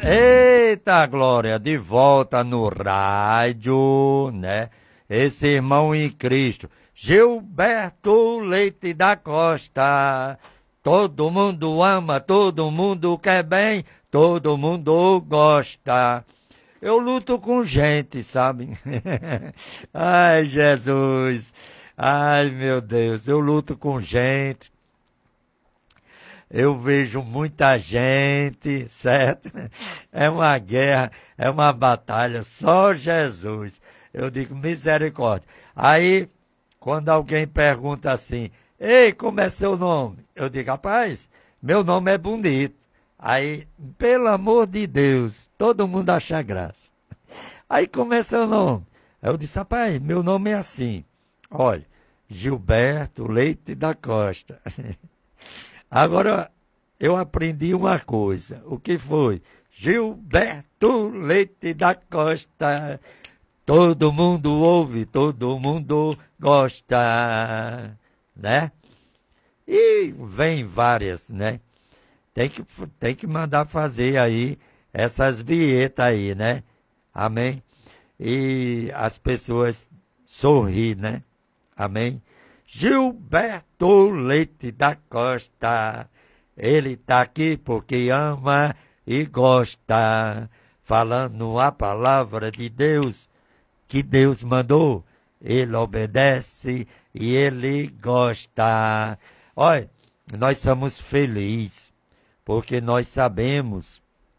Eita glória, de volta no rádio, né? Esse irmão em Cristo, Gilberto Leite da Costa. Todo mundo ama, todo mundo quer bem, todo mundo gosta. Eu luto com gente, sabe? Ai, Jesus. Ai, meu Deus, eu luto com gente. Eu vejo muita gente, certo? É uma guerra, é uma batalha, só Jesus. Eu digo, misericórdia. Aí, quando alguém pergunta assim, ei, como é seu nome? Eu digo, rapaz, meu nome é bonito. Aí, pelo amor de Deus, todo mundo acha graça. Aí, como é seu nome? Aí eu disse, rapaz, meu nome é assim. Olha, Gilberto Leite da Costa. Agora, eu aprendi uma coisa. O que foi? Gilberto Leite da Costa. Todo mundo ouve, todo mundo gosta, né? E vem várias, né? Tem que mandar fazer aí essas vinhetas aí, né? Amém? E as pessoas sorrir, né? Amém? Gilberto Leite da Costa, ele tá aqui porque ama e gosta, falando a palavra de Deus, que Deus mandou, ele obedece e ele gosta. Olha, nós somos felizes, porque nós sabemos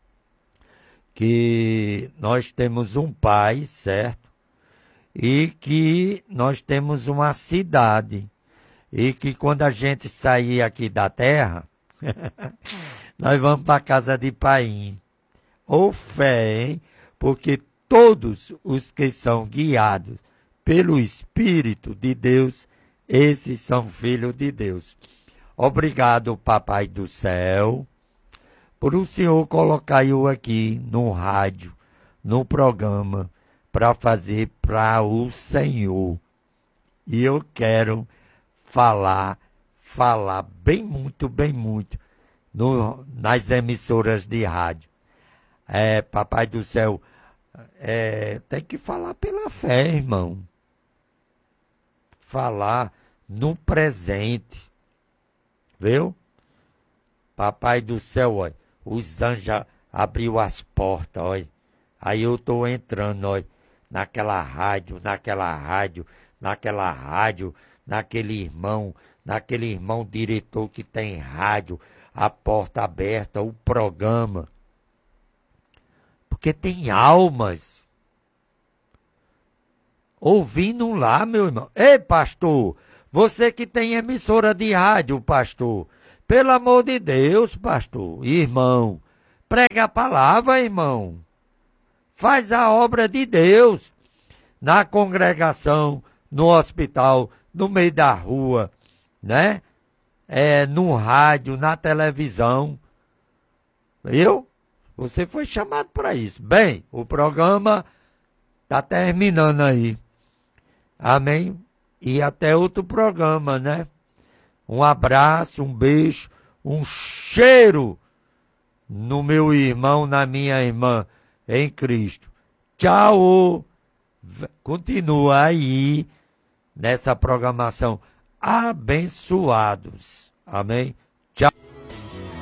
que nós temos um Pai, certo? E que nós temos uma cidade. E que quando a gente sair aqui da terra, nós vamos para a casa de Paim. Ô fé, hein? Porque todos os que são guiados pelo Espírito de Deus, esses são filhos de Deus. Obrigado, Papai do Céu, por o Senhor colocar eu aqui no rádio, no programa, para fazer para o Senhor. E eu quero falar bem muito, nas emissoras de rádio. Papai do Céu, tem que falar pela fé, irmão. Falar no presente, viu? Papai do Céu, olha, os anjos abriu as portas, olha. Aí eu tô entrando, olha, naquela rádio, naquele irmão diretor que tem rádio, a porta aberta, o programa. Porque tem almas ouvindo lá, meu irmão. Ei, pastor, você que tem emissora de rádio, pastor, pelo amor de Deus, pastor, irmão, prega a palavra, irmão. Faz a obra de Deus na congregação, no hospital, no meio da rua, né? No rádio, na televisão. Viu? Você foi chamado para isso. Bem, o programa está terminando aí. Amém? E até outro programa, né? Um abraço, um beijo, um cheiro no meu irmão, na minha irmã em Cristo. Tchau! Continua aí nessa programação. Abençoados. Amém?